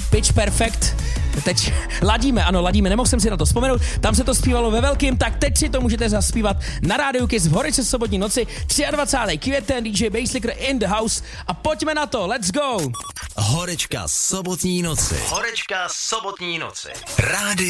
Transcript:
Pitch Perfect. Teď ladíme, nemohl jsem si na to vzpomenout, tam se to zpívalo ve velkým, tak teď si to můžete zaspívat na Rádiu Kiss v Horice sobotní noci, 23. květen, DJ Basslicker in the house a pojďme na to, let's go! Horečka sobotní noci. Rádio